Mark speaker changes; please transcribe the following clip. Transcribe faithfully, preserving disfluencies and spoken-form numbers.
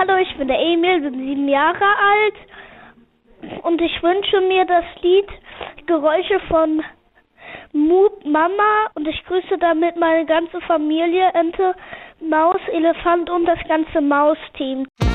Speaker 1: Hallo, ich bin der Emil, bin sieben Jahre alt und ich wünsche mir das Lied Geräusche von Moop Mama und ich grüße damit meine ganze Familie, Ente, Maus, Elefant und das ganze Mausteam.